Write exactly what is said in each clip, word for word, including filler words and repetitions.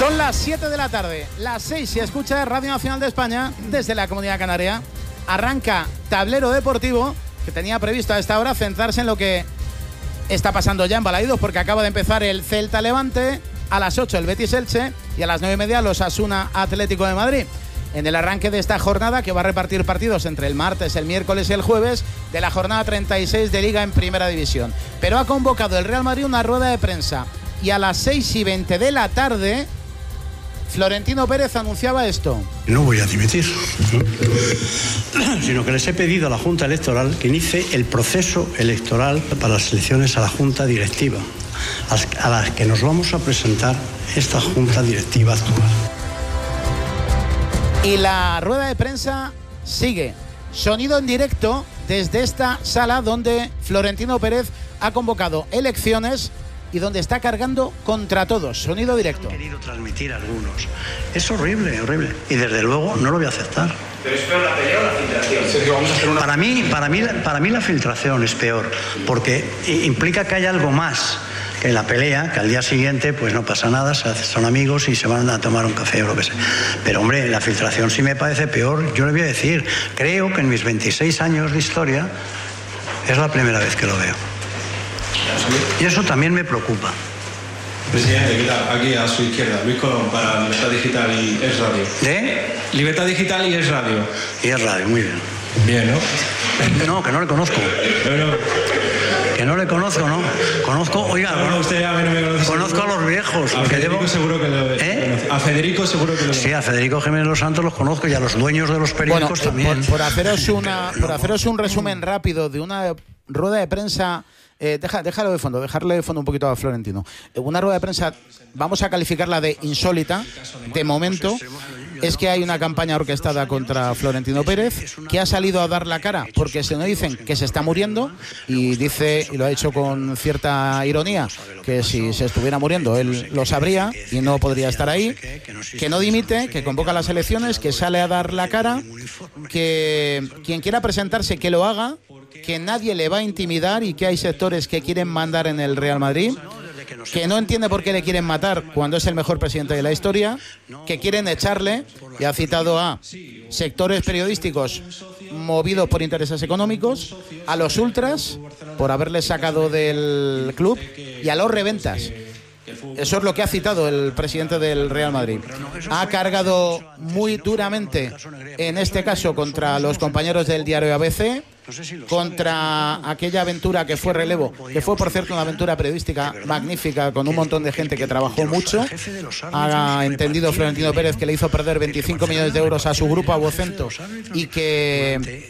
Son las siete de la tarde, las seis si escucha Radio Nacional de España desde la Comunidad Canaria. Arranca Tablero Deportivo, que tenía previsto a esta hora centrarse en lo que está pasando ya en Balaídos, porque acaba de empezar el Celta Levante, a las ocho el Betis Elche y a las nueve y media los Osasuna Atlético de Madrid. En el arranque de esta jornada, que va a repartir partidos entre el martes, el miércoles y el jueves, de la jornada treinta y seis de Liga en Primera División. Pero ha convocado el Real Madrid una rueda de prensa y a las seis y veinte de la tarde Florentino Pérez anunciaba esto. No voy a dimitir, sino que les he pedido a la Junta Electoral que inicie el proceso electoral para las elecciones a la Junta Directiva, a las que nos vamos a presentar esta Junta Directiva actual. Y la rueda de prensa sigue. Sonido en directo desde esta sala donde Florentino Pérez ha convocado elecciones y donde está cargando contra todos. Sonido directo. Han querido transmitir algunos. Es horrible, horrible. Y desde luego no lo voy a aceptar. ¿Pero es peor la pelea o la filtración? Sergio, vamos a hacer una... Para mí, para mí, para mí la filtración es peor, porque implica que hay algo más que la pelea, que al día siguiente pues no pasa nada, se hacen, son amigos y se van a tomar un café o lo que sea. Pero hombre, la filtración sí me parece peor. Yo le voy a decir, creo que en mis veintiséis años de historia es la primera vez que lo veo. Y eso también me preocupa. Presidente, ¿qué tal? Aquí a su izquierda, Luis Colón, para Libertad Digital y Es Radio. ¿De? Libertad Digital y Es Radio. Y Es Radio, muy bien. Bien, ¿no? No, que no le conozco. Pero... Que no le conozco, ¿no? Conozco, oiga, no, no, usted a mí no me conoce. Conozco seguro. A los viejos. A Federico debo... seguro que lo ¿Eh? A Federico seguro que lo Sí, a Federico Jiménez Los Santos los conozco y a los dueños de los periódicos bueno, también. Por, por, haceros una, por haceros un resumen rápido de una rueda de prensa... Eh, deja, déjalo de fondo, dejarle de fondo un poquito a Florentino. Eh, una rueda de prensa, vamos a calificarla de insólita, de momento. Es que hay una campaña orquestada contra Florentino Pérez, que ha salido a dar la cara, porque se nos dicen que se está muriendo, y dice, y lo ha hecho con cierta ironía, que si se estuviera muriendo él lo sabría y no podría estar ahí, que no dimite, que convoca las elecciones, que sale a dar la cara, que quien quiera presentarse que lo haga, que nadie le va a intimidar y que hay sectores que quieren mandar en el Real Madrid, que no entiende por qué le quieren matar cuando es el mejor presidente de la historia, que quieren echarle, y ha citado a sectores periodísticos movidos por intereses económicos, a los ultras por haberles sacado del club y a los reventas. Eso es lo que ha citado el presidente del Real Madrid. Ha cargado muy duramente, en este caso, contra los compañeros del diario A B C, contra aquella aventura que fue relevo, que fue, por cierto, una aventura periodística magnífica, con un montón de gente que trabajó mucho. Ha entendido Florentino Pérez que le hizo perder veinticinco millones de euros a su grupo, a Vocento, y que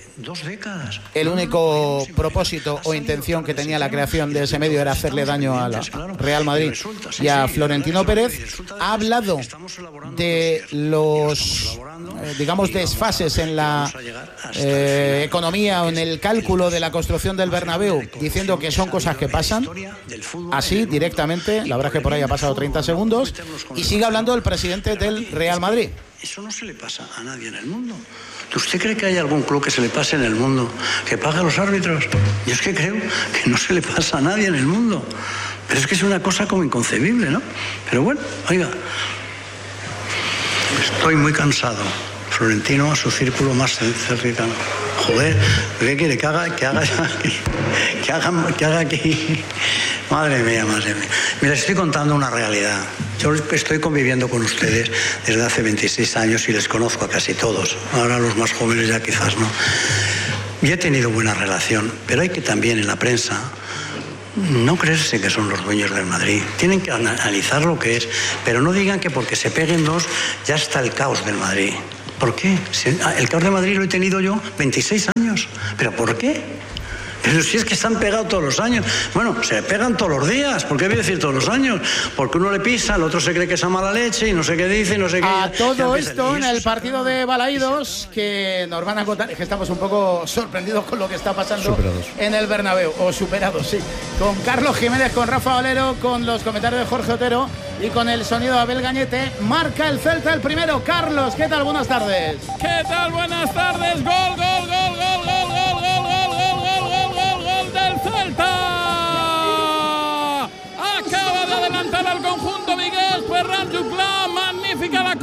el único propósito o intención que tenía la creación de ese medio era hacerle daño a la Real Madrid y a Florentino Pérez. Ha hablado de los, eh, digamos, desfases en la eh, economía o en el cálculo de la construcción del Bernabéu, diciendo que son cosas que pasan así directamente. La verdad es que por ahí ha pasado treinta segundos, y sigue hablando el presidente del Real Madrid. Eso no se le pasa a nadie en el mundo. ¿Usted cree que hay algún club que se le pase en el mundo que pague a los árbitros? Yo es que creo que no se le pasa a nadie en el mundo. Pero es que es una cosa como inconcebible, ¿no? Pero bueno, oiga, estoy muy cansado. Florentino a su círculo más cercano. Joder, ¿qué quiere? Que haga, que haga, que haga, que haga aquí. Madre mía, madre mía. Mira, estoy contando una realidad. Yo estoy conviviendo con ustedes desde hace veintiséis años y les conozco a casi todos. Ahora los más jóvenes ya quizás no. Y he tenido buena relación, pero hay que también en la prensa no creerse que son los dueños del Madrid. Tienen que analizar lo que es, pero no digan que porque se peguen dos ya está el caos del Madrid. ¿Por qué? El caos de Madrid lo he tenido yo veintiséis años. ¿Pero por qué? Pero si es que se han pegado todos los años. Bueno, se pegan todos los días. ¿Por qué voy a decir todos los años? Porque uno le pisa, el otro se cree que es a mala leche y no sé qué dice y no sé qué. A todo esto en el partido de Balaídos, que nos van a contar, es que estamos un poco sorprendidos con lo que está pasando superados en el Bernabéu, o superados, sí. Con Carlos Jiménez, con Rafa Valero, con los comentarios de Jorge Otero y con el sonido de Abel Gañete. Marca el Celta el primero. Carlos, ¿qué tal? Buenas tardes. ¿Qué tal? Buenas tardes. Gol, gol, gol, gol, gol, gol, gol, gol, gol del Celta. Acaba de adelantar al conjunto Miguel Ferran Juclà.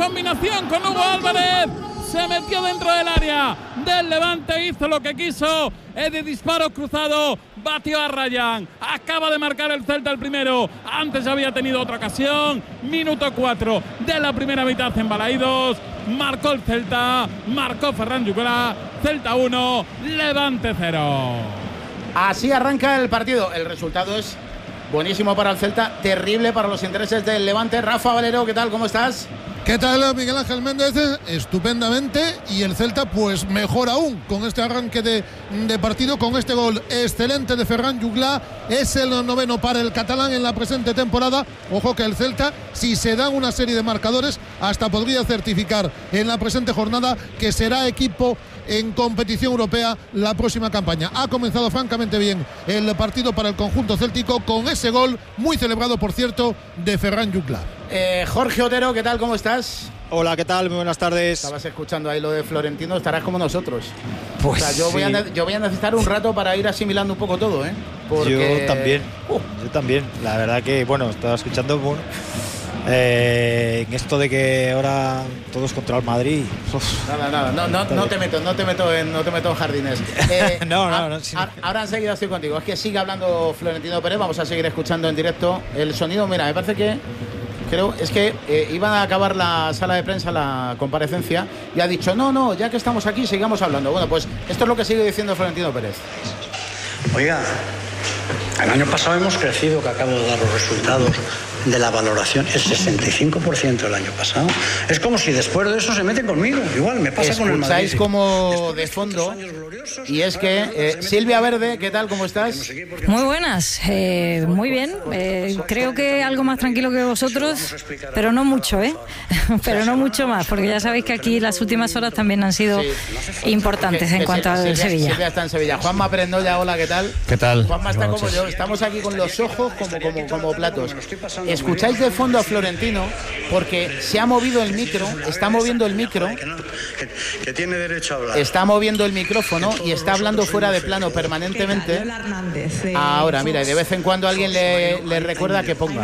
combinación con Hugo Álvarez. Se metió dentro del área del Levante, hizo lo que quiso, es de disparo cruzado, batió a Ryan, acaba de marcar el Celta el primero, antes había tenido otra ocasión, minuto cuatro de la primera mitad en Balaídos, marcó el Celta, marcó Ferran Juglar, Celta uno, Levante cero. Así arranca el partido, el resultado es buenísimo para el Celta, terrible para los intereses del Levante. Rafa Valero, ¿qué tal? ¿Cómo estás? ¿Qué tal, Miguel Ángel Méndez? Estupendamente, y el Celta pues mejor aún con este arranque de, de partido, con este gol excelente de Ferran Juglar. Es el noveno para el catalán en la presente temporada. Ojo que el Celta, si se dan una serie de marcadores, hasta podría certificar en la presente jornada que será equipo en competición europea la próxima campaña. Ha comenzado francamente bien el partido para el conjunto céltico con ese gol muy celebrado, por cierto, de Ferran Juglar. Eh, Jorge Otero, ¿qué tal? ¿Cómo estás? Hola, ¿qué tal? Muy buenas tardes. Estabas escuchando ahí lo de Florentino, estarás como nosotros. Pues o sea, yo, sí. voy a, yo voy a necesitar un rato para ir asimilando un poco todo, ¿eh? Porque... Yo también, uh. yo también. La verdad que, bueno, estaba escuchando, bueno, eh, en esto de que ahora todos contra el Madrid. Uf. Nada, nada, no, no, no te meto, no te meto en, no te meto en jardines. Eh, no, no, no. Sí. Ahora enseguida estoy contigo. Es que sigue hablando Florentino Pérez, vamos a seguir escuchando en directo el sonido. Mira, me parece que creo es que eh, iban a acabar la sala de prensa, la comparecencia, y ha dicho, no, no, ya que estamos aquí, sigamos hablando. Bueno, pues esto es lo que sigue diciendo Florentino Pérez. Oiga, el año pasado hemos crecido, que acabo de dar los resultados de la valoración, el sesenta y cinco por ciento el año pasado. Es como si después de eso se meten conmigo. Igual me pasa con el Madrid. Escucháis como de fondo, y es que eh, Silvia Verde, ¿qué tal? ¿Cómo estás? Muy buenas, eh, muy bien. Eh, creo que algo más tranquilo que vosotros, pero no mucho, ¿eh? Pero no mucho más, porque ya sabéis que aquí las últimas horas también han sido importantes que, en que cuanto al Silvia, Sevilla. Silvia está en Sevilla. Juanma Perendoya, hola, ¿qué tal? ¿Qué tal? Juanma está como yo, estamos aquí con los ojos como, como, como platos. Escucháis de fondo a Florentino porque se ha movido el micro, está moviendo el micro, que tiene derecho a hablar, está moviendo el micrófono y está hablando fuera de plano permanentemente. Ahora, mira, y de vez en cuando alguien le, le recuerda que ponga.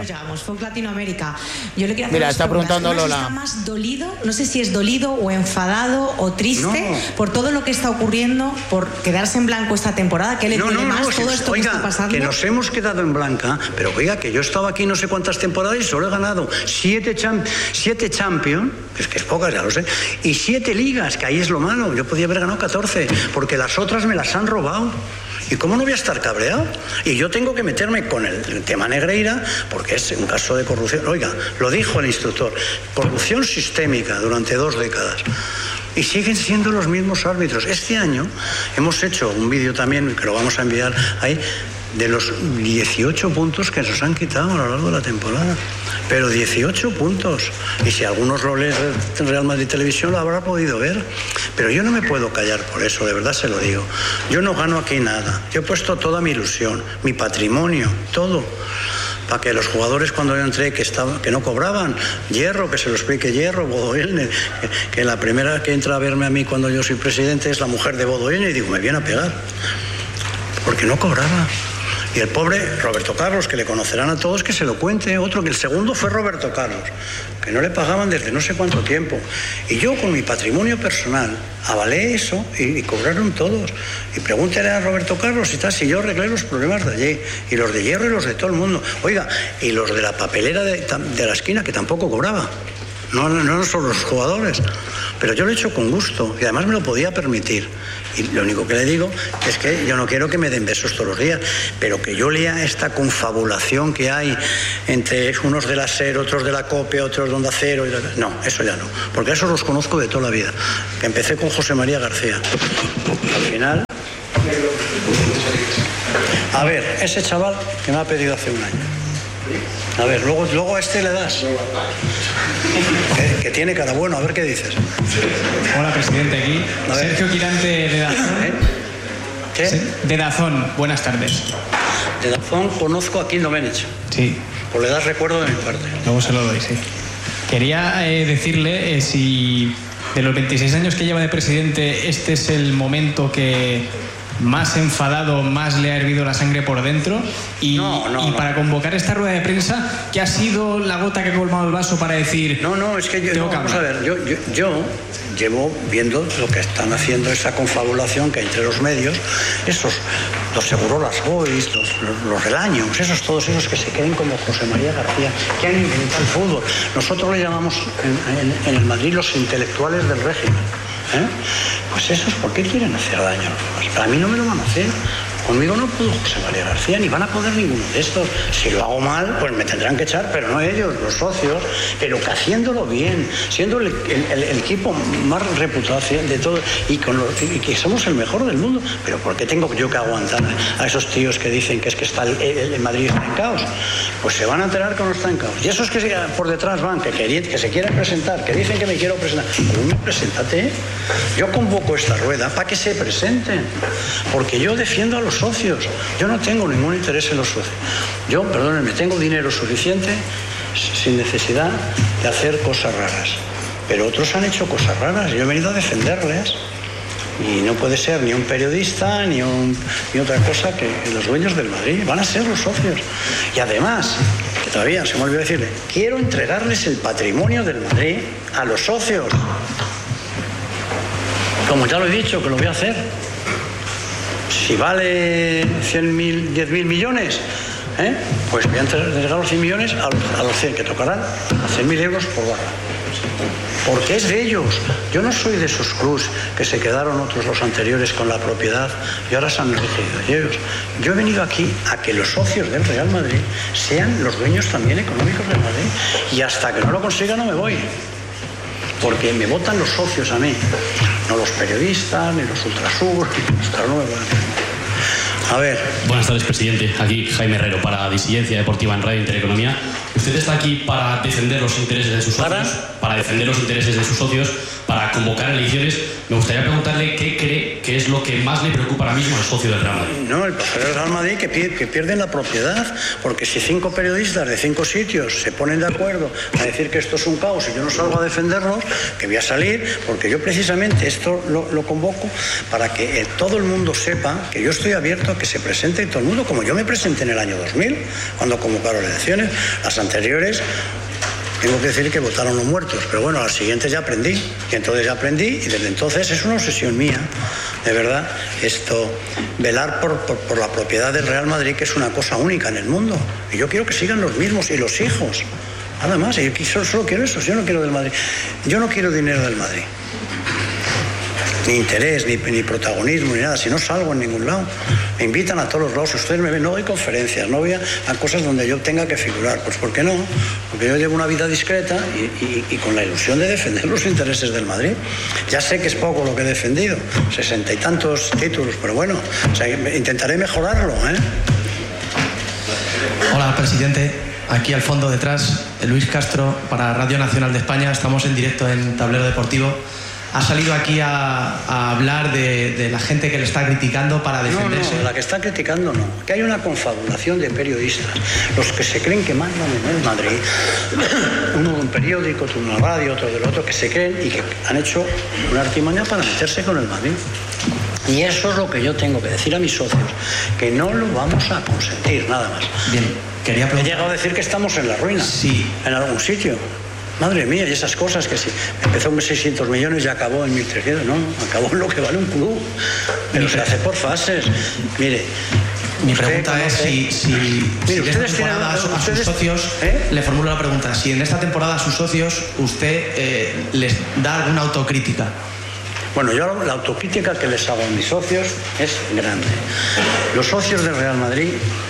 Mira, está preguntando Lola. ¿Está más dolido? No sé si es dolido o enfadado o triste no. por todo lo que está ocurriendo, por quedarse en blanco esta temporada. ¿Qué le no, duele no, más no, todo si, esto oiga, que está pasando? Que nos hemos quedado en blanca, pero oiga, que yo he estado aquí no sé cuántas temporadas y solo he ganado siete, champ siete Champions, es que es pocas, ya lo sé, y siete ligas, que ahí es lo malo. Yo podía haber ganado catorce, porque las otras me las han robado. ¿Y cómo no voy a estar cabreado? Y yo tengo que meterme con el, el tema Negreira, porque es un caso de corrupción. Oiga, lo dijo el instructor, corrupción sistémica durante dos décadas. Y siguen siendo los mismos árbitros. Este año hemos hecho un vídeo también, que lo vamos a enviar ahí, de los dieciocho puntos que nos han quitado a lo largo de la temporada. Pero dieciocho puntos. Y si algunos lo leen en Real Madrid Televisión lo habrá podido ver. Pero yo no me puedo callar por eso, de verdad se lo digo. Yo no gano aquí nada. Yo he puesto toda mi ilusión, mi patrimonio, todo, para que los jugadores cuando yo entré que, estaba, que no cobraban, Hierro, que se lo explique Hierro, Bodoelne, que, que la primera que entra a verme a mí cuando yo soy presidente es la mujer de Bodoelne, y digo, me viene a pegar, porque no cobraba. Y el pobre Roberto Carlos, que le conocerán a todos, que se lo cuente. Otro, que el segundo fue Roberto Carlos, que no le pagaban desde no sé cuánto tiempo. Y yo, con mi patrimonio personal, avalé eso y, y cobraron todos. Y pregúntale a Roberto Carlos y tal, si yo arreglé los problemas de allí, y los de Hierro y los de todo el mundo. Oiga, y los de la papelera de, de la esquina, que tampoco cobraba. No, no, no son los jugadores. Pero yo lo he hecho con gusto y además me lo podía permitir. Y lo único que le digo es que yo no quiero que me den besos todos los días, pero que yo lea esta confabulación que hay entre unos de la SER, otros de la COPE, otros de Onda Cero. Y no, eso ya no, porque esos los conozco de toda la vida. Que empecé con José María García. Al final... A ver, ese chaval que me ha pedido hace un año. A ver, luego, luego a este le das. Que, que tiene cara bueno, a ver qué dices. Hola, presidente, aquí Sergio Quirante de Dazón. ¿Eh? ¿Qué? De Dazón, buenas tardes. De Dazón conozco a Kim Domenech. Sí. Pues le das recuerdo de mi parte. Luego se lo doy, sí. Quería eh, decirle eh, si de los veintiséis años que lleva de presidente, este es el momento que más enfadado, más le ha hervido la sangre por dentro. Y, no, no, y no. para convocar esta rueda de prensa, ¿qué ha sido la gota que ha colmado el vaso para decir? No, no, es que yo, no, que vamos a ver, yo, yo, yo llevo viendo lo que están haciendo, esa confabulación que hay entre los medios, esos, los Segurolas Boys, los, los, los Relaños, esos, todos esos que se creen como José María García, que han inventado el fútbol. Nosotros le llamamos en, en, en el Madrid los intelectuales del régimen. ¿Eh? Pues esos, ¿por qué quieren hacer daño? Para mí no me lo van a hacer. Conmigo no pudo José María García, ni van a poder ninguno de estos. Si lo hago mal, pues me tendrán que echar, pero no ellos, los socios, pero que haciéndolo bien, siendo el, el, el equipo más reputado de todo, y, con los, y que somos el mejor del mundo. Pero ¿por qué tengo yo que aguantar a esos tíos que dicen que es que está el, el, el Madrid está en caos? Pues se van a enterar que no está en caos. Y esos que por detrás van, que, que, que se quieren presentar, que dicen que me quiero presentar, pues preséntate. Yo convoco esta rueda para que se presenten, porque yo defiendo a los socios. Yo no tengo ningún interés en los socios. Yo, perdónenme, tengo dinero suficiente sin necesidad de hacer cosas raras. Pero otros han hecho cosas raras y yo he venido a defenderles. Y no puede ser ni un periodista ni, un, ni otra cosa que los dueños del Madrid. Van a ser los socios. Y además, que todavía se me olvidó decirle, quiero entregarles el patrimonio del Madrid a los socios. Como ya lo he dicho, que lo voy a hacer. Si vale cien mil, diez mil millones, ¿eh? pues voy a entregar los cien millones a los, a los cien, que tocarán a cien mil euros por barra. Porque es de ellos. Yo no soy de esos clubs que se quedaron otros, los anteriores, con la propiedad y ahora se han elegido ellos. Yo he venido aquí a que los socios del Real Madrid sean los dueños también económicos del Madrid. Y hasta que no lo consiga no me voy. Porque me votan los socios a mí, no los periodistas, ni los ultrasur, ni los ultranuevos. A ver. Buenas tardes, presidente. Aquí Jaime Herrero para Disidencia Deportiva en Radio Intereconomía. Usted está aquí para defender los intereses de sus socios, para, para defender los intereses de sus socios, para convocar elecciones. Me gustaría preguntarle qué cree que es lo que más le preocupa ahora mismo al socio del Real Madrid. No, el socio del Real Madrid que, pier que pierden la propiedad, porque si cinco periodistas de cinco sitios se ponen de acuerdo a decir que esto es un caos y yo no salgo a defenderlos, que voy a salir, porque yo precisamente esto lo, lo convoco para que eh, todo el mundo sepa que yo estoy abierto a que se presente todo el mundo, como yo me presenté en el año dos mil, cuando convocaron elecciones. Las anteriores, tengo que decir que votaron los muertos, pero bueno, a las siguientes ya aprendí, y entonces ya aprendí, y desde entonces es una obsesión mía, de verdad, esto, velar por, por, por la propiedad del Real Madrid, que es una cosa única en el mundo, y yo quiero que sigan los mismos y los hijos, nada más, y yo solo, solo quiero eso, yo no quiero del Madrid, yo no quiero dinero del Madrid. Ni interés, ni, ni protagonismo, ni nada. Si no salgo en ningún lado, me invitan a todos los lados. Ustedes me ven, no doy conferencias, no voy a, a cosas donde yo tenga que figurar. Pues ¿por qué no? Porque yo llevo una vida discreta y, y, y con la ilusión de defender los intereses del Madrid. Ya sé que es poco lo que he defendido, sesenta y tantos títulos, pero bueno, o sea, intentaré mejorarlo, ¿eh? Hola, presidente. Aquí al fondo detrás, Luis Castro para Radio Nacional de España. Estamos en directo en Tablero Deportivo. Ha salido aquí a, a hablar de, de la gente que le está criticando para defenderse. No, no, la que está criticando no. Que hay una confabulación de periodistas, los que se creen que mandan en el Madrid, uno de un periódico, otro de una radio, otro del otro, que se creen y que han hecho una artimaña para meterse con el Madrid. Y eso es lo que yo tengo que decir a mis socios, que no lo vamos a consentir, nada más. Bien, quería preguntar... He llegado a decir que estamos en la ruina, sí, en algún sitio. Madre mía, y esas cosas que si empezó en seiscientos millones y acabó en mil trescientos, no, acabó en lo que vale un club, pero se hace por fases. Mire, mi pregunta es si, si, mire, si esta temporada a, a sus socios, ¿eh? Le formulo la pregunta, si en esta temporada a sus socios usted eh, les da alguna autocrítica. Bueno, yo la autocrítica que les hago a mis socios es grande. Los socios del Real Madrid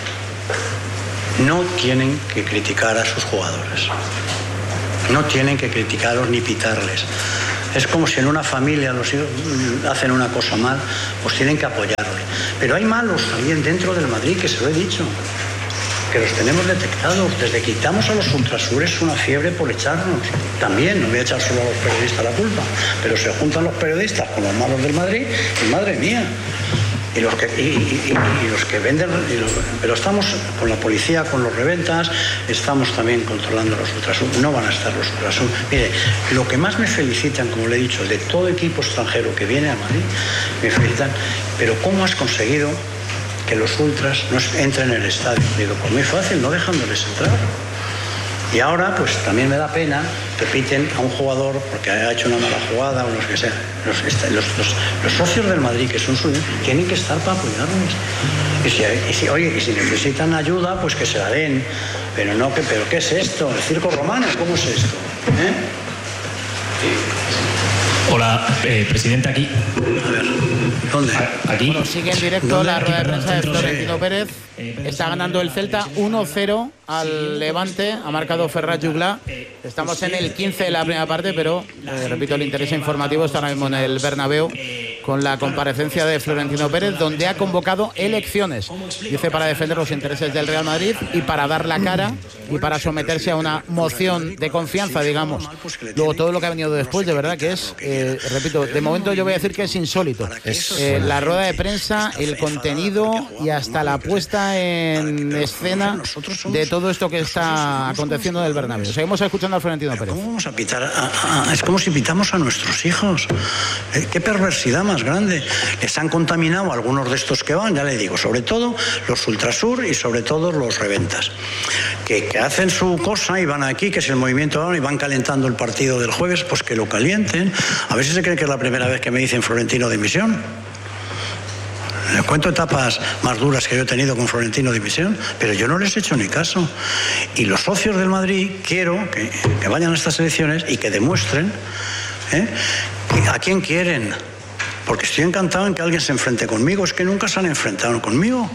no tienen que criticar a sus jugadores. No tienen que criticarlos ni pitarles. Es como si en una familia los hijos hacen una cosa mal, pues tienen que apoyarlos. Pero hay malos también dentro del Madrid, que se lo he dicho, que los tenemos detectados. Desde que quitamos a los ultrasures es una fiebre por echarnos. También, no voy a echar solo a los periodistas la culpa, pero se juntan los periodistas con los malos del Madrid y madre mía. y los que, y, y, y, y los que venden, y los, pero estamos con la policía, con los reventas, estamos también controlando los ultrasur, no van a estar los ultrasur. Mire, lo que más me felicitan, como le he dicho, de todo equipo extranjero que viene a Madrid, me felicitan, pero ¿cómo has conseguido que los ultras no entren en el estadio? Digo, pues muy fácil, no dejándoles entrar. Y ahora, pues también me da pena, repiten a un jugador porque ha hecho una mala jugada o lo que sea. Los, los, los, los socios del Madrid, que son suyos, tienen que estar para apoyarnos. Y si, y si, oye, y si necesitan ayuda, pues que se la den. Pero no, que, pero ¿qué es esto? ¿El circo romano? ¿Cómo es esto? ¿Eh? Hola, eh, presidente, aquí. A ver, ¿dónde? Aquí. Bueno, sigue en directo la rueda de prensa de Florentino Pérez. Está ganando el Celta uno cero al Levante. Ha marcado Ferran Juglar. Estamos en el quince de la primera parte, pero, eh, repito, el interés informativo está ahora mismo en el Bernabéu con la comparecencia de Florentino Pérez, donde ha convocado elecciones. Dice, para defender los intereses del Real Madrid y para dar la cara y para someterse a una moción de confianza, digamos. Luego, todo lo que ha venido después, de verdad que es, eh, repito, de momento yo voy a decir que es insólito. Eh, la rueda de prensa, el contenido y hasta la puesta en escena de todo esto que está aconteciendo en el Bernabéu. Seguimos escuchando a Florentino Pérez. ¿Cómo vamos a pitar? A, a, es como si pitamos a nuestros hijos. Eh, qué perversidad más grande. Les han contaminado a algunos de estos que van, ya le digo, sobre todo los Ultrasur y sobre todo los reventas, que, que hacen su cosa y van aquí, que es el movimiento ahora, y van calentando el partido del jueves, pues que lo calienten. A ver si se creen que es la primera vez que me dicen Florentino dimisión. Les cuento etapas más duras que yo he tenido con Florentino dimisión, pero yo no les he hecho ni caso. Y los socios del Madrid quiero que, que vayan a estas elecciones y que demuestren, ¿eh?, a quién quieren. Porque estoy encantado en que alguien se enfrente conmigo. Es que nunca se han enfrentado conmigo.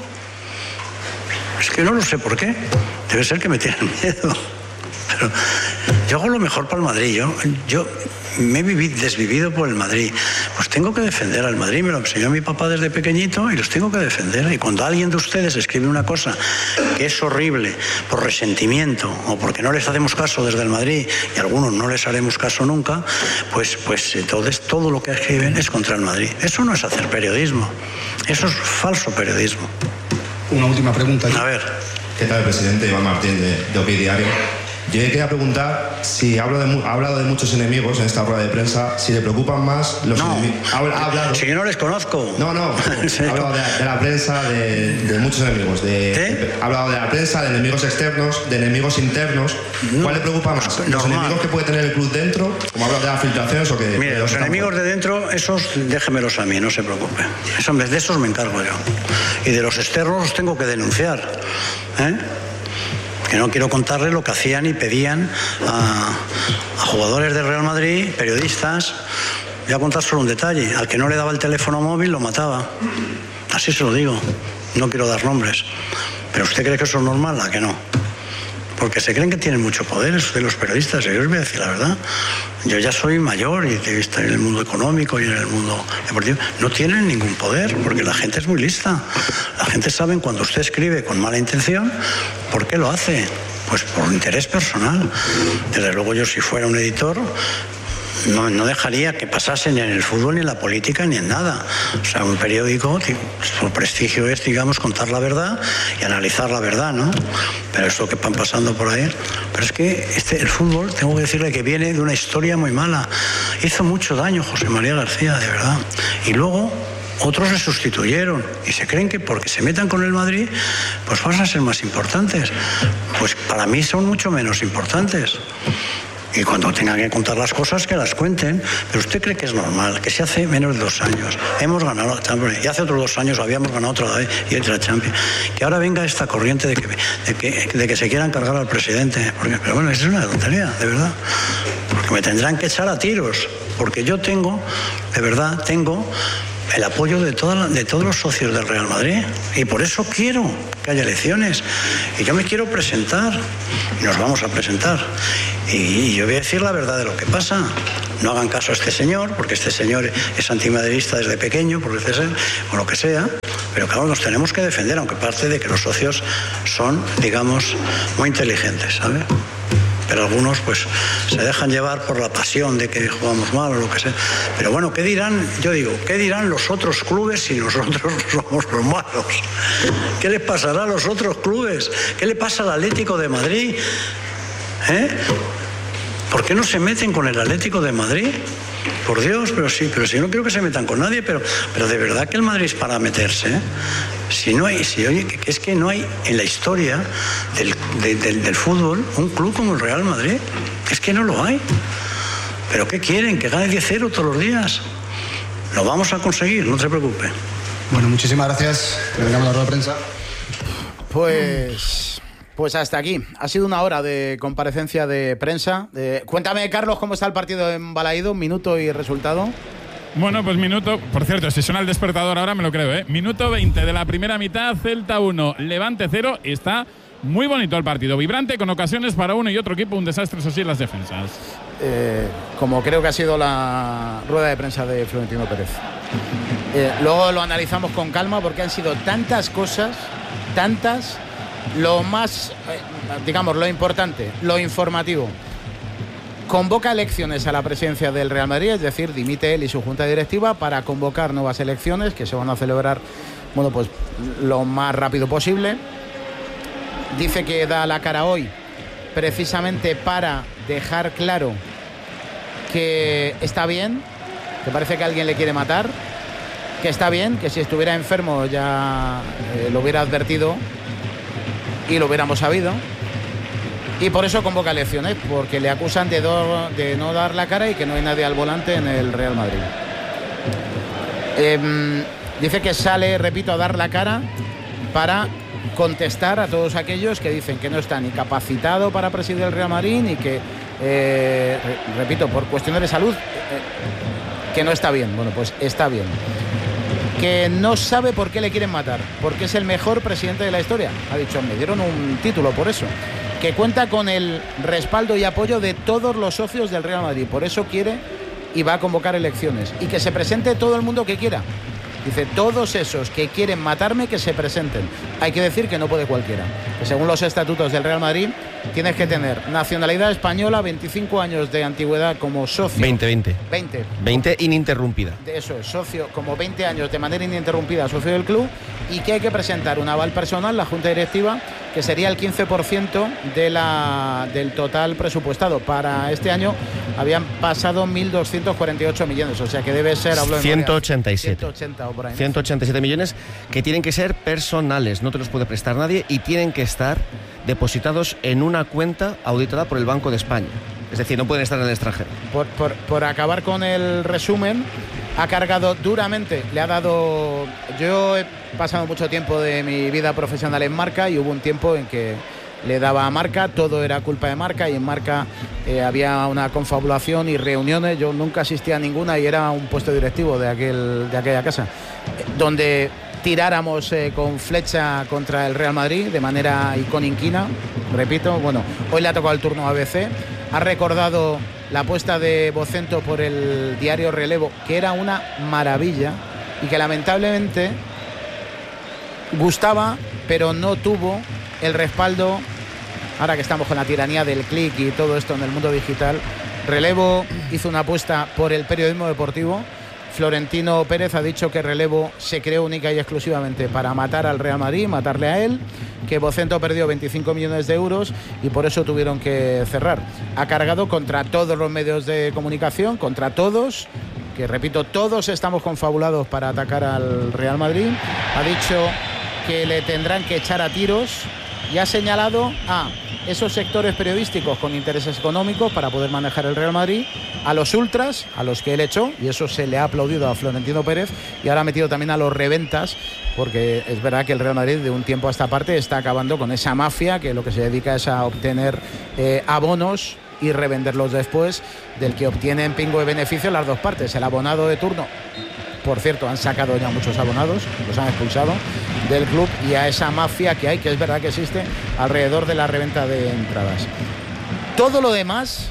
Es que no lo sé por qué. Debe ser que me tienen miedo. Pero yo hago lo mejor para el Madrid. Yo, yo me he vivido, desvivido por el Madrid. Pues tengo que defender al Madrid. Me lo enseñó mi papá desde pequeñito y los tengo que defender. Y cuando alguien de ustedes escribe una cosa que es horrible por resentimiento o porque no les hacemos caso desde el Madrid, y a algunos no les haremos caso nunca, pues, pues entonces todo lo que escriben es contra el Madrid. Eso no es hacer periodismo. Eso es falso periodismo. Una última pregunta. A ver. ¿Qué tal, presidente? Iván Martín, de, de O P I Diario. Yo quería preguntar si hablo de, ha hablado de muchos enemigos en esta rueda de prensa, si le preocupan más los no, enemigos. Ha, ha hablado. Si yo no les conozco. No, no. Ha hablado de, de la prensa, de, de muchos enemigos. De, ¿Eh? Ha hablado de la prensa, de enemigos externos, de enemigos internos. No. ¿Cuál le preocupa más? ¿Los Normal. enemigos que puede tener el club dentro? Como habla de las filtraciones o que. Mire, los enemigos de dentro, esos déjemelos a mí, no se preocupe. Eso, de esos me encargo yo. Y de los externos los tengo que denunciar. ¿Eh? Que no quiero contarles lo que hacían y pedían a, a jugadores del Real Madrid, periodistas. Voy a contar solo un detalle. Al que no le daba el teléfono móvil lo mataba. Así se lo digo. No quiero dar nombres. ¿Pero usted cree que eso es normal? ¿A que no? Porque se creen que tienen mucho poder de los periodistas. Yo les voy a decir la verdad. Yo ya soy mayor y he visto en el mundo económico y en el mundo deportivo. No tienen ningún poder porque la gente es muy lista. La gente sabe cuando usted escribe con mala intención, ¿por qué lo hace? Pues por interés personal. Desde luego yo, si fuera un editor, No, no dejaría que pasasen ni en el fútbol, ni en la política, ni en nada. O sea, un periódico, su prestigio es, digamos, contar la verdad y analizar la verdad, ¿no? Pero eso que van pasando por ahí. Pero es que este, el fútbol, tengo que decirle que viene de una historia muy mala. Hizo mucho daño José María García, de verdad. Y luego otros se sustituyeron y se creen que porque se metan con el Madrid, pues van a ser más importantes. Pues para mí son mucho menos importantes. Y cuando tengan que contar las cosas, que las cuenten. Pero usted cree que es normal, que si hace menos de dos años hemos ganado la Champions, y hace otros dos años habíamos ganado otra vez y otra Champions, que ahora venga esta corriente de que, de que, de que se quieran cargar al presidente. Porque, pero bueno, eso es una tontería, de verdad. Porque me tendrán que echar a tiros. Porque yo tengo, de verdad, tengo el apoyo de, toda, de todos los socios del Real Madrid. Y por eso quiero que haya elecciones. Y yo me quiero presentar. Y nos vamos a presentar. Y, y yo voy a decir la verdad de lo que pasa. No hagan caso a este señor, porque este señor es antimaderista desde pequeño, por decir, o lo que sea. Pero claro, nos tenemos que defender, aunque parte de que los socios son, digamos, muy inteligentes, ¿sabes? pero algunos pues se dejan llevar por la pasión de que jugamos mal o lo que sea. Pero bueno, ¿qué dirán? Yo digo, ¿qué dirán los otros clubes si nosotros somos los malos? ¿Qué les pasará a los otros clubes? ¿Qué le pasa al Atlético de Madrid? ¿Eh? ¿Por qué no se meten con el Atlético de Madrid? Por Dios, pero sí, pero si no quiero que se metan con nadie, pero, pero de verdad que el Madrid es para meterse, ¿eh? Si no hay, si oye, es que no hay en la historia del, de, del, del fútbol un club como el Real Madrid, es que no lo hay. ¿Pero qué quieren? ¿Que gane diez cero todos los días? Lo vamos a conseguir, no se preocupe. Bueno, muchísimas gracias. Terminamos la rueda de prensa. Pues... Pues hasta aquí. Ha sido una hora de comparecencia de prensa. Eh, cuéntame, Carlos, cómo está el partido en Balaído, minuto y resultado. Bueno, pues minuto, por cierto, si suena el despertador ahora me lo creo, ¿eh? Minuto veinte de la primera mitad, Celta uno, Levante cero. Está muy bonito el partido, vibrante, con ocasiones para uno y otro equipo, un desastre, eso sí, en las defensas. Eh, como creo que ha sido la rueda de prensa de Florentino Pérez. Eh, luego lo analizamos con calma porque han sido tantas cosas, tantas... Lo más, digamos, lo importante, lo informativo. Convoca elecciones a la presidencia del Real Madrid, es decir, dimite él y su junta directiva para convocar nuevas elecciones que se van a celebrar, bueno, pues lo más rápido posible. Dice que da la cara hoy precisamente para dejar claro que está bien, que parece que alguien le quiere matar, que está bien, que si estuviera enfermo ya eh, lo hubiera advertido y lo hubiéramos sabido, y por eso convoca elecciones, porque le acusan de, do, de no dar la cara y que no hay nadie al volante en el Real Madrid. Eh, dice que sale, repito, a dar la cara para contestar a todos aquellos que dicen que no está ni capacitado para presidir el Real Madrid ni que, eh, repito, por cuestiones de salud, eh, que no está bien. Bueno, pues está bien. Que no sabe por qué le quieren matar, porque es el mejor presidente de la historia. Ha dicho, me dieron un título por eso. Que cuenta con el respaldo y apoyo de todos los socios del Real Madrid, por eso quiere y va a convocar elecciones. Y que se presente todo el mundo que quiera. Dice, todos esos que quieren matarme, que se presenten. Hay que decir que no puede cualquiera. Que según los estatutos del Real Madrid, tienes que tener nacionalidad española, veinticinco años de antigüedad como socio. veinte, veinte. veinte. veinte ininterrumpida. De eso es, socio, como veinte años de manera ininterrumpida, socio del club, y que hay que presentar un aval personal, la junta directiva, que sería el quince por ciento de la, del total presupuestado. Para este año habían pasado mil doscientos cuarenta y ocho millones, o sea que debe ser, hablo de ciento ochenta y siete. ciento ochenta o por ahí, ¿no? ciento ochenta y siete millones que tienen que ser personales, no te los puede prestar nadie y tienen que estar depositados en una cuenta auditada por el Banco de España. Es decir, no pueden estar en el extranjero. Por, por, por acabar con el resumen, ha cargado duramente, le ha dado... Yo he pasado mucho tiempo de mi vida profesional en Marca y hubo un tiempo en que le daba a Marca, todo era culpa de Marca y en Marca eh, había una confabulación y reuniones, yo nunca asistía a ninguna y era un puesto directivo de, aquel, de aquella casa, eh, donde tiráramos eh, con flecha contra el Real Madrid de manera icónica, repito. Bueno, hoy le ha tocado el turno a A B C, ha recordado la apuesta de Vocento por el diario Relevo, que era una maravilla y que lamentablemente gustaba, pero no tuvo el respaldo, ahora que estamos con la tiranía del clic y todo esto en el mundo digital. Relevo hizo una apuesta por el periodismo deportivo. Florentino Pérez ha dicho que Relevo se creó única y exclusivamente para matar al Real Madrid, matarle a él, que Vocento perdió veinticinco millones de euros y por eso tuvieron que cerrar. Ha cargado contra todos los medios de comunicación, contra todos, que repito, todos estamos confabulados para atacar al Real Madrid. Ha dicho que le tendrán que echar a tiros y ha señalado a esos sectores periodísticos con intereses económicos para poder manejar el Real Madrid, a los ultras, a los que él echó, y eso se le ha aplaudido a Florentino Pérez, y ahora ha metido también a los reventas, porque es verdad que el Real Madrid de un tiempo a esta parte está acabando con esa mafia que lo que se dedica es a obtener eh, abonos y revenderlos después, del que obtienen pingo de beneficio las dos partes. El abonado de turno, por cierto, han sacado ya muchos abonados, los han expulsado del club, y a esa mafia que hay, que es verdad que existe, alrededor de la reventa de entradas. Todo lo demás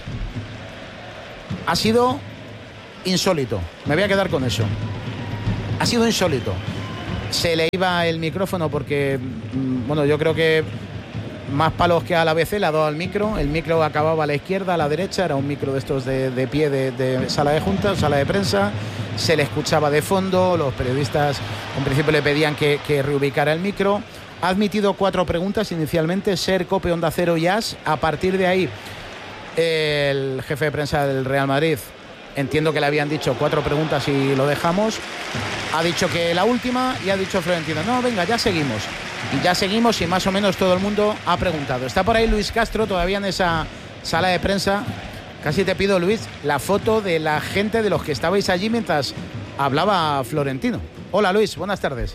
ha sido insólito. Me voy a quedar con eso. Ha sido insólito. Se le iba el micrófono porque, bueno, yo creo que más palos que a la A B C, le ha dado al micro. El micro acababa a la izquierda, a la derecha. Era un micro de estos de, de pie de, de sala de junta, sala de prensa. Se le escuchaba de fondo. Los periodistas en principio le pedían que, que reubicara el micro. Ha admitido cuatro preguntas inicialmente: SER, COPE, Onda Cero y AS. A partir de ahí, el jefe de prensa del Real Madrid, entiendo que le habían dicho cuatro preguntas y lo dejamos. Ha dicho que la última y ha dicho Florentino: no, venga, ya seguimos. Y ya seguimos y más o menos todo el mundo ha preguntado. Está por ahí Luis Castro todavía en esa sala de prensa. Casi te pido, Luis, la foto de la gente, de los que estabais allí mientras hablaba Florentino. Hola, Luis, buenas tardes.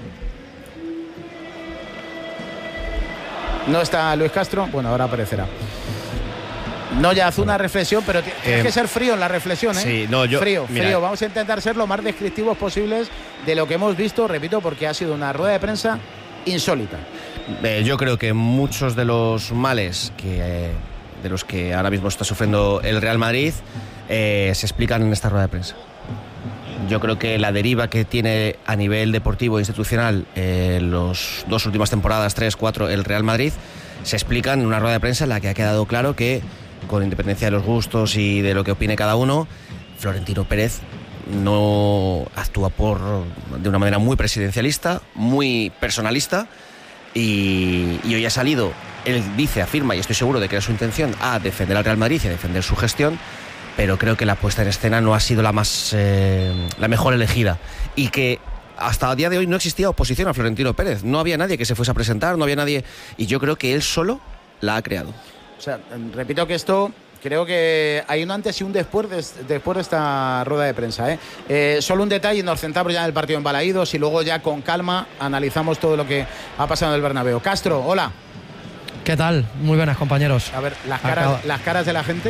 No está Luis Castro, bueno, ahora aparecerá. No, ya hace una reflexión, pero tienes eh, que ser frío en la reflexión, ¿eh? Sí, no, yo, frío, mira, frío. Vamos a intentar ser lo más descriptivos posibles de lo que hemos visto, repito, porque ha sido una rueda de prensa insólita. Eh, yo creo que muchos de los males que, eh, de los que ahora mismo está sufriendo el Real Madrid eh, se explican en esta rueda de prensa. Yo creo que la deriva que tiene a nivel deportivo e institucional eh, los dos últimas temporadas, tres, cuatro, el Real Madrid, se explican en una rueda de prensa en la que ha quedado claro que, con independencia de los gustos y de lo que opine cada uno, Florentino Pérez no actúa por de una manera muy presidencialista, muy personalista, y, y hoy ha salido, él dice, afirma, y estoy seguro de que es su intención, a defender al Real Madrid y a defender su gestión, pero creo que la puesta en escena no ha sido la más eh, la mejor elegida, y que hasta el día de hoy no existía oposición a Florentino Pérez, no había nadie que se fuese a presentar, no había nadie, y yo creo que él solo la ha creado. O sea, repito que esto, creo que hay un antes y un después de, después de esta rueda de prensa, ¿eh? Eh, solo un detalle, nos centramos ya en el partido en Balaídos y luego ya con calma analizamos todo lo que ha pasado en el Bernabéu. Castro, hola. ¿Qué tal? Muy buenas, compañeros. A ver, las caras, Acaba... las caras de la gente.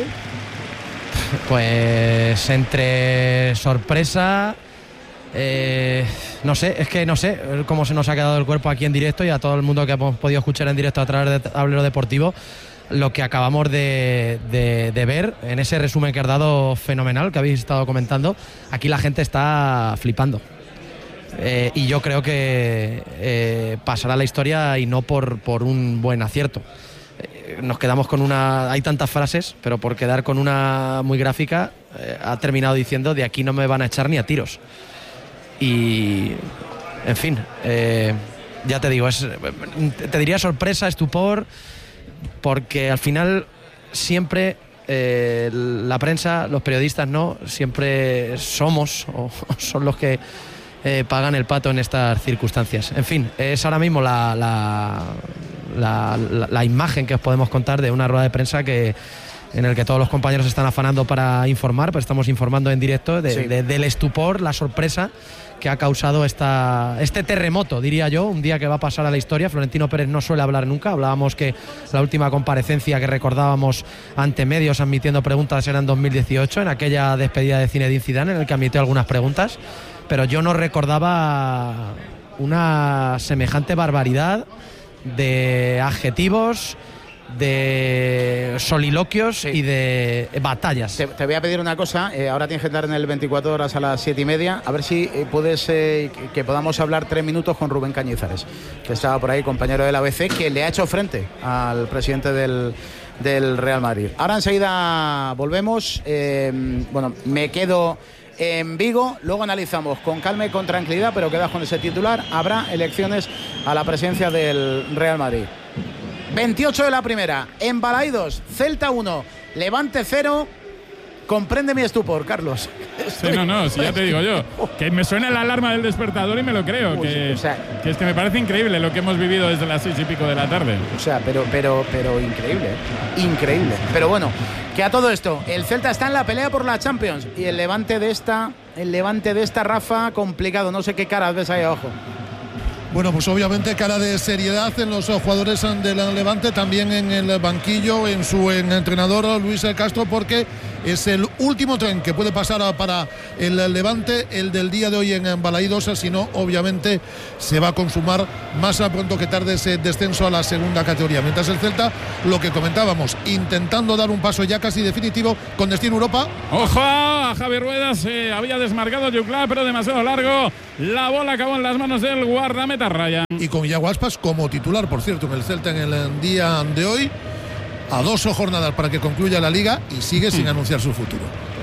Pues entre sorpresa, eh, no sé, es que no sé cómo se nos ha quedado el cuerpo aquí en directo, y a todo el mundo que hemos podido escuchar en directo a través de Tablero Deportivo, lo que acabamos de, de, de ver en ese resumen que has dado fenomenal, que habéis estado comentando. Aquí la gente está flipando. Eh, y yo creo que eh, pasará la historia, y no por, por un buen acierto. Eh, nos quedamos con una... Hay tantas frases, pero por quedar con una muy gráfica, eh, ha terminado diciendo: de aquí no me van a echar ni a tiros. Y... En fin, eh, ya te digo, es, te diría sorpresa, estupor, porque al final siempre eh, la prensa, los periodistas no, siempre somos o son los que eh, pagan el pato en estas circunstancias. En fin, es ahora mismo la, la, la, la, la imagen que os podemos contar de una rueda de prensa que en el que todos los compañeros están afanando para informar, pero estamos informando en directo de, sí. de, del estupor, la sorpresa que ha causado esta, este terremoto, diría yo, un día que va a pasar a la historia. Florentino Pérez no suele hablar nunca. Hablábamos que la última comparecencia que recordábamos ante medios admitiendo preguntas era en dos mil dieciocho, en aquella despedida de Zinedine Zidane, en el que admitió algunas preguntas, pero yo no recordaba una semejante barbaridad de adjetivos, de soliloquios, sí, y de batallas. Te, te voy a pedir una cosa, eh, ahora tienes que estar en el veinticuatro horas a las siete y media, a ver si eh, puedes eh, que, que podamos hablar tres minutos con Rubén Cañizares, que estaba por ahí, compañero del A B C, que le ha hecho frente al presidente del, del Real Madrid. Ahora enseguida volvemos, eh, bueno, me quedo en Vigo, luego analizamos con calma y con tranquilidad, pero queda con ese titular: habrá elecciones a la presidencia del Real Madrid. veintiocho de la primera, en Balaídos, Celta uno, Levante cero. Comprende mi estupor, Carlos. Sí, no, no, si ya te digo yo, que me suena la alarma del despertador y me lo creo. Uy, que, o sea, que es que me parece increíble lo que hemos vivido desde las seis y pico de la tarde. O sea, pero, pero, pero increíble, increíble. Pero bueno, que a todo esto, el Celta está en la pelea por la Champions y el Levante de esta, el Levante de esta, Rafa, complicado. No sé qué caras ves ahí abajo. Bueno, pues obviamente cara de seriedad en los jugadores del Levante, también en el banquillo, en su en entrenador Luis Castro, porque es el último tren que puede pasar para el Levante, el del día de hoy en Balaídos, si no, obviamente se va a consumar más a pronto que tarde ese descenso a la segunda categoría. Mientras el Celta, lo que comentábamos, intentando dar un paso ya casi definitivo con destino Europa. Ojo a Javi Rueda, se había desmarcado Juclá, pero demasiado largo. La bola acabó en las manos del guardameta Ryan. Y con Iago Aspas como titular, por cierto, en el Celta en el día de hoy, a dos jornadas para que concluya la liga y sigue sin mm. anunciar su futuro.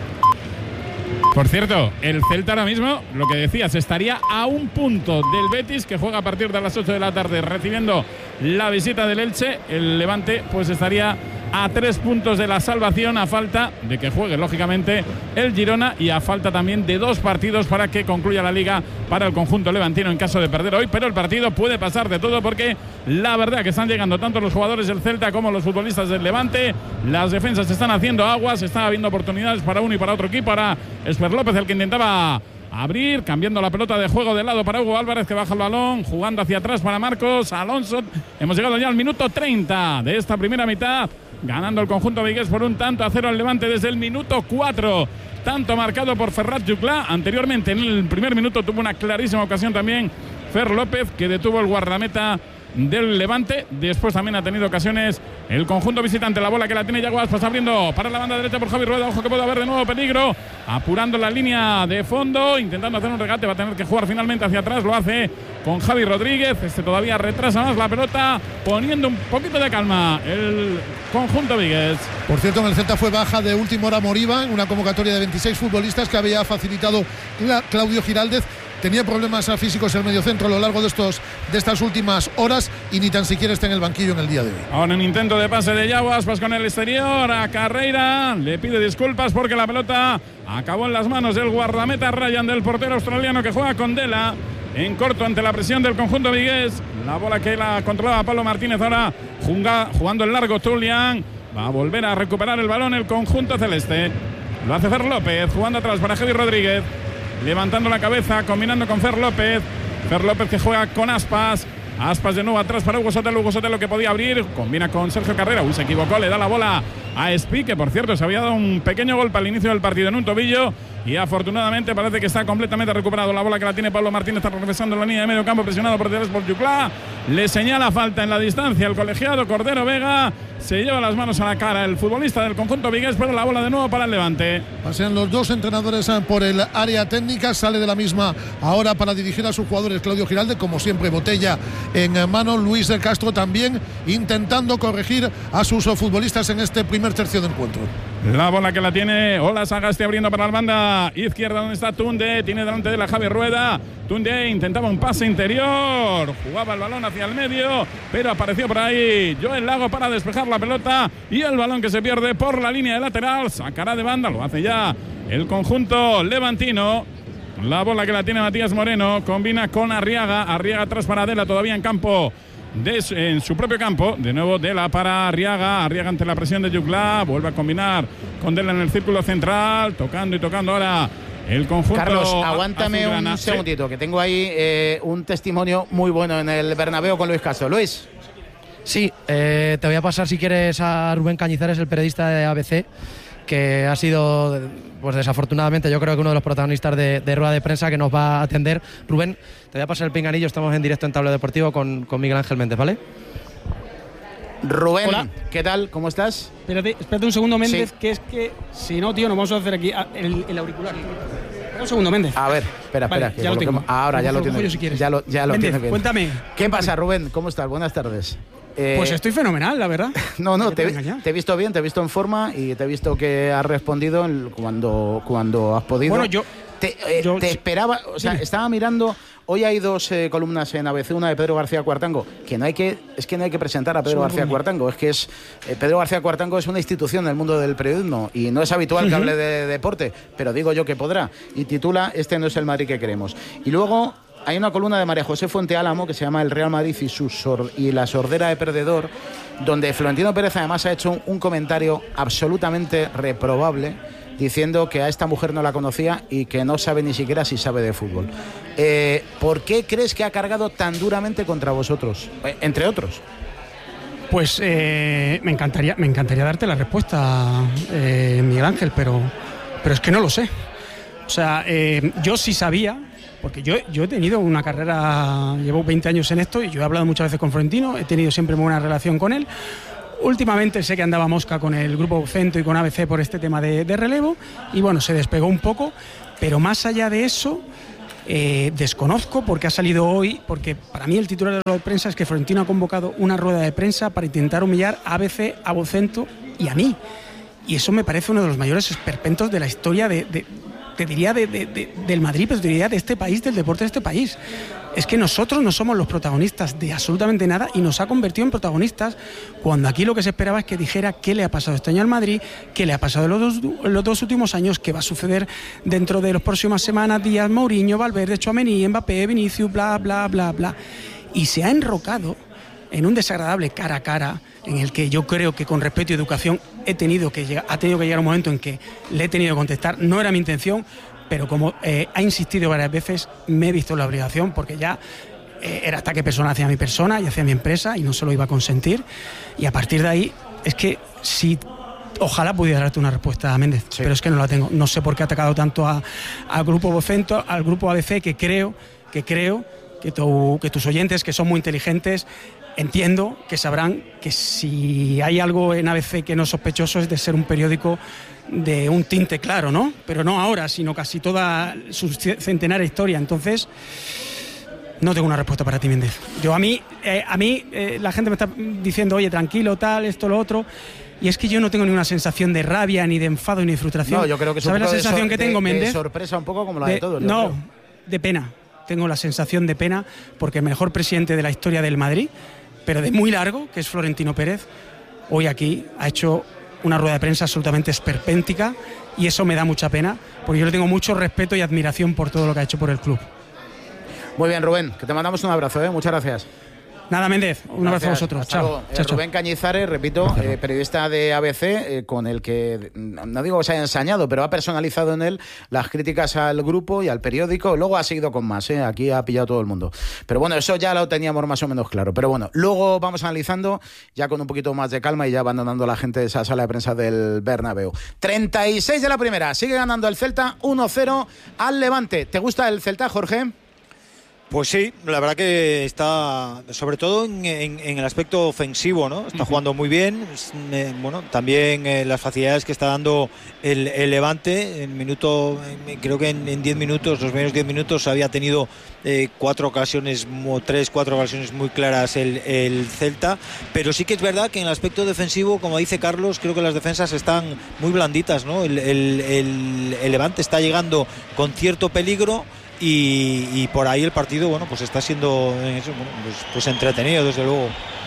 Por cierto, el Celta ahora mismo, lo que decías, estaría a un punto del Betis, que juega a partir de las ocho de la tarde recibiendo la visita del Elche. El Levante pues estaría a tres puntos de la salvación, a falta de que juegue lógicamente el Girona y a falta también de dos partidos para que concluya la liga para el conjunto levantino en caso de perder hoy. Pero el partido puede pasar de todo, porque la verdad que están llegando tanto los jugadores del Celta como los futbolistas del Levante. Las defensas están haciendo aguas, está habiendo oportunidades para uno y para otro equipo. Ahora Esper López el que intentaba abrir, cambiando la pelota de juego de lado para Hugo Álvarez, que baja el balón, jugando hacia atrás para Marcos Alonso. Hemos llegado ya al minuto treinta de esta primera mitad, ganando el conjunto vigués por un tanto a cero al Levante desde el minuto cuatro. Tanto marcado por Ferrat Juclá. Anteriormente, en el primer minuto, tuvo una clarísima ocasión también Fer López, que detuvo el guardameta del Levante. Después también ha tenido ocasiones el conjunto visitante. La bola que la tiene Iago Aspas, abriendo para la banda derecha por Javi Rueda. Ojo que puede haber de nuevo peligro, apurando la línea de fondo, intentando hacer un regate. Va a tener que jugar finalmente hacia atrás. Lo hace con Javi Rodríguez. Este todavía retrasa más la pelota, poniendo un poquito de calma el conjunto vigués. Por cierto, en el Celta fue baja de última hora Moriba, en una convocatoria de veintiséis futbolistas que había facilitado Claudio Giraldez. Tenía problemas físicos el mediocentro a lo largo de, estos, de estas últimas horas y ni tan siquiera está en el banquillo en el día de hoy. Ahora un intento de pase de Iago Aspas con el exterior a Carreira. Le pide disculpas porque la pelota acabó en las manos del guardameta Ryan, del portero australiano que juega con Dela en corto ante la presión del conjunto vigués. La bola que la controlaba Pablo Martínez, ahora jugando en largo Tulian. Va a volver a recuperar el balón el conjunto celeste. Lo hace Fer López, jugando atrás para Javi Rodríguez. Levantando la cabeza, combinando con Fer López. Fer López que juega con Aspas. Aspas de nuevo atrás para Hugo Sotelo. Hugo Sotelo que podía abrir. Combina con Sergio Carrera. Uy, se equivocó. Le da la bola a Espi, que por cierto se había dado un pequeño golpe al inicio del partido en un tobillo. Y afortunadamente parece que está completamente recuperado. La bola que la tiene Pablo Martínez. Está regresando en la línea de medio campo, presionado por detrás por Juclá. Le señala falta en la distancia el colegiado Cordero Vega. Se lleva las manos a la cara el futbolista del conjunto vigués, pero la bola de nuevo para el Levante. Pasean los dos entrenadores por el área técnica. Sale de la misma ahora para dirigir a sus jugadores Claudio Giraldez, como siempre, botella en mano. Luis del Castro también intentando corregir a sus futbolistas en este primer tercio de encuentro. La bola que la tiene Ola Sagasti, abriendo para la banda izquierda donde está Tunde. Tiene delante de la Javi Rueda. Tunde intentaba un pase interior, jugaba el balón hacia el medio, pero apareció por ahí Joel Lago para despejar la pelota y el balón que se pierde por la línea de lateral. Sacará de banda, lo hace ya el conjunto levantino. La bola que la tiene Matías Moreno, combina con Arriaga. Arriaga atrás para Dela, todavía en campo. De su, en su propio campo, de nuevo Dela para Arriaga. Arriaga ante la presión de Juclá, vuelve a combinar con Dela en el círculo central, tocando y tocando ahora el conjunto. Carlos, aguántame un ¿sí? segundito, que tengo ahí eh, un testimonio muy bueno en el Bernabéu con Luis Castro. Luis. Sí, eh, te voy a pasar si quieres a Rubén Cañizares, el periodista de A B C, que ha sido, pues desafortunadamente, yo creo que uno de los protagonistas de, de rueda de prensa, que nos va a atender. Rubén, te voy a pasar el pinganillo, estamos en directo en Tablero Deportivo con, con Miguel Ángel Méndez, ¿vale? Rubén, hola. ¿Qué tal? ¿Cómo estás? Espérate, espérate un segundo, Méndez, sí. que es que si no, tío, nos vamos a hacer aquí el, el auricular. Un segundo, Méndez. A ver, espera, vale, espera. Ya lo tengo. Ahora ya lo tienes. Si ya lo, ya lo Méndez, tienes bien. Cuéntame. ¿Qué pasa, Rubén? ¿Cómo estás? Buenas tardes. Eh, pues estoy fenomenal, la verdad. No, no, te, te he visto bien, te he visto en forma y te he visto que has respondido cuando, cuando has podido. Bueno, yo te, eh, yo, te esperaba, o sea, dime. Estaba mirando. Hoy hay dos eh, columnas en A B C, una de Pedro García Cuartango, que no hay que, es que no hay que presentar a Pedro García muy... Cuartango, es que es eh, Pedro García Cuartango es una institución del mundo del periodismo y no es habitual uh-huh. que hable de, de deporte, pero digo yo que podrá, y titula Este no es el Madrid que queremos. Y luego hay una columna de María José Fuente Álamo que se llama El Real Madrid y, su sor y la sordera de perdedor, donde Florentino Pérez además ha hecho un, un comentario absolutamente reprobable, diciendo que a esta mujer no la conocía y que no sabe ni siquiera si sabe de fútbol. Eh, ¿Por qué crees que ha cargado tan duramente contra vosotros? Eh, entre otros. Pues eh, me encantaría, me encantaría darte la respuesta, eh, Miguel Ángel, pero, pero es que no lo sé. O sea, eh, yo sí sabía, porque yo, yo he tenido una carrera, llevo veinte años en esto y yo he hablado muchas veces con Florentino, he tenido siempre muy buena relación con él. Últimamente sé que andaba mosca con el grupo Vocento y con A B C por este tema de, de relevo y bueno, se despegó un poco, pero más allá de eso... Eh, desconozco porque ha salido hoy, porque para mí el titular de la rueda de prensa es que Florentino ha convocado una rueda de prensa para intentar humillar a A B C, a Vocento y a mí, y eso me parece uno de los mayores esperpentos de la historia de, de, te diría de, de, de, del Madrid, pero te diría de este país, del deporte de este país. Es que nosotros no somos los protagonistas de absolutamente nada y nos ha convertido en protagonistas cuando aquí lo que se esperaba es que dijera qué le ha pasado este año al Madrid, qué le ha pasado en los dos, en los dos últimos años, qué va a suceder dentro de las próximas semanas, días, Mourinho, Valverde, Tchouaméni, Mbappé, Vinicius, bla, bla, bla, bla. Y se ha enrocado en un desagradable cara a cara en el que yo creo que con respeto y educación he tenido que llegar, ha tenido que llegar un momento en que le he tenido que contestar, no era mi intención, pero como eh, ha insistido varias veces, me he visto en la obligación, porque ya eh, era ataque personal hacia mi persona y hacia mi empresa, y no se lo iba a consentir, y a partir de ahí, es que si ojalá pudiera darte una respuesta a Méndez, sí. Pero es que no la tengo, no sé por qué ha atacado tanto a, al grupo Vocento, al grupo A B C, que creo, que creo que, tu, que tus oyentes, que son muy inteligentes, entiendo que sabrán que si hay algo en A B C que no es sospechoso es de ser un periódico de un tinte claro, ¿no? Pero no ahora, sino casi toda su centenaria historia. Entonces, no tengo una respuesta para ti, Méndez. Yo a mí, eh, a mí eh, la gente me está diciendo, oye, tranquilo, tal, esto, lo otro. Y es que yo no tengo ninguna sensación de rabia, ni de enfado, ni de frustración. No, yo creo que es ¿Sabes un poco la sensación de, que tengo, de, Méndez? de sorpresa un poco como la de, de todos. No, creo. de pena. Tengo la sensación de pena porque el mejor presidente de la historia del Madrid, pero de muy largo, que es Florentino Pérez, hoy aquí ha hecho una rueda de prensa absolutamente esperpéntica y eso me da mucha pena porque yo le tengo mucho respeto y admiración por todo lo que ha hecho por el club. Muy bien, Rubén, que te mandamos un abrazo, ¿eh? Muchas gracias. Nada, Méndez, un abrazo a vosotros. Chao. Eh, chao. Rubén Cañizares, repito, eh, periodista de A B C, eh, con el que, no digo que se haya ensañado, pero ha personalizado en él las críticas al grupo y al periódico. Luego ha seguido con más, eh, aquí ha pillado todo el mundo. Pero bueno, eso ya lo teníamos más o menos claro. Pero bueno, luego vamos analizando ya con un poquito más de calma y ya abandonando la gente de esa sala de prensa del Bernabéu. treinta y seis de la primera, sigue ganando el Celta uno cero al Levante. ¿Te gusta el Celta, Jorge? Pues sí, la verdad que está, sobre todo en, en, en el aspecto ofensivo, ¿no? Está uh-huh. jugando muy bien. Eh, bueno, también eh, las facilidades que está dando el, el Levante. En minuto, eh, creo que en diez minutos, los primeros diez minutos, había tenido eh, cuatro ocasiones, tres, cuatro ocasiones muy claras el, el Celta. Pero sí que es verdad que en el aspecto defensivo, como dice Carlos, creo que las defensas están muy blanditas, ¿no? El, el, el, el Levante está llegando con cierto peligro. Y, y por ahí el partido, bueno, pues está siendo eso, bueno, pues, pues entretenido, desde luego.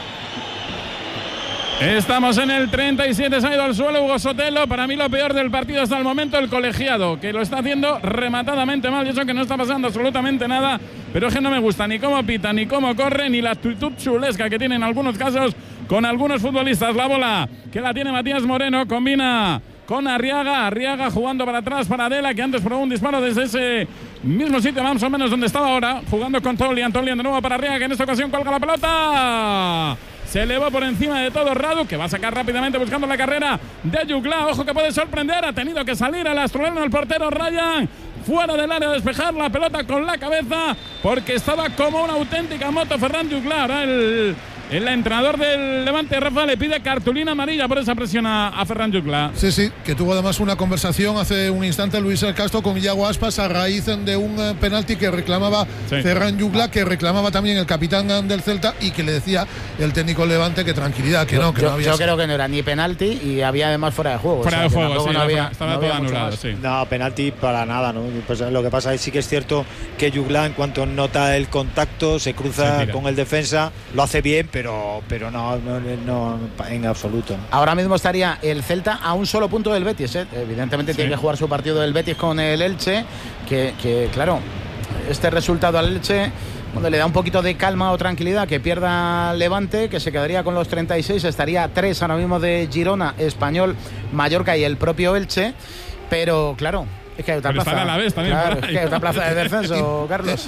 Estamos en el treinta y siete, se ha ido al suelo Hugo Sotelo. Para mí lo peor del partido hasta el momento, el colegiado, que lo está haciendo rematadamente mal. Y eso que no está pasando absolutamente nada, pero es que no me gusta ni cómo pita, ni cómo corre, ni la actitud chulesca que tiene en algunos casos con algunos futbolistas. La bola que la tiene Matías Moreno, combina con Arriaga, Arriaga jugando para atrás para Adela, que antes probó un disparo desde ese mismo sitio más o menos donde estaba ahora, jugando con Tolian, Tolian de nuevo para Arriaga, que en esta ocasión colga la pelota, se elevó por encima de todo Radu, que va a sacar rápidamente buscando la carrera de Jugla. Ojo que puede sorprender, ha tenido que salir al australiano, el portero Ryan, fuera del área a despejar la pelota con la cabeza, porque estaba como una auténtica moto Ferran Jugla. Ahora el El entrenador del Levante, Rafa, le pide cartulina amarilla por esa presión a, a Ferran Jugla. Sí, sí, que tuvo además una conversación hace un instante Luis El Castro con Iago Aspas a raíz de un uh, penalti que reclamaba sí. Ferran Jugla, que reclamaba también el capitán del Celta y que le decía el técnico Levante que tranquilidad, que yo, no, que yo, no había. Yo creo que no era ni penalti y había además fuera de juego. Fuera o sea, de juego, sí, no había, estaba no todo había anulado, sí. No, penalti para nada, ¿no? Pues lo que pasa es sí que es cierto que Jugla, en cuanto nota el contacto, se cruza se con el defensa, lo hace bien, pero, pero no. No, no, no, en absoluto. Ahora mismo estaría el Celta a un solo punto del Betis, ¿eh? Evidentemente sí. Tiene que jugar su partido del Betis con el Elche, que, que claro, este resultado al Elche, bueno, le da un poquito de calma o tranquilidad, que pierda Levante, que se quedaría con los treinta y seis, estaría a tres ahora mismo de Girona, Español, Mallorca y el propio Elche, pero claro, es que hay otra pero plaza. A la vez también, claro, es que hay otra plaza de descenso, Carlos.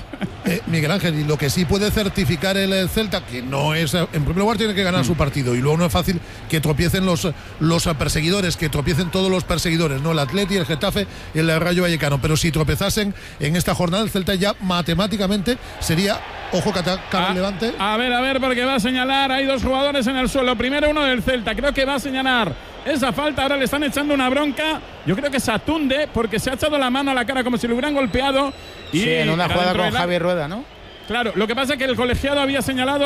Eh, Miguel Ángel, y lo que sí puede certificar el Celta, que no es, en primer lugar tiene que ganar mm. su partido, y luego no es fácil que tropiecen los, los perseguidores, que tropiecen todos los perseguidores, ¿no? El Atleti, el Getafe y el Rayo Vallecano, pero si tropezasen en esta jornada, el Celta ya matemáticamente sería, ojo que ataca el Levante. A ver, a ver, porque va a señalar, hay dos jugadores en el suelo, primero uno del Celta, creo que va a señalar esa falta, ahora le están echando una bronca, yo creo que es a Tunde, porque se ha echado la mano a la cara como si lo hubieran golpeado. Y sí, en una jugada con la... Javier Rueda, ¿no? Claro, lo que pasa es que el colegiado había señalado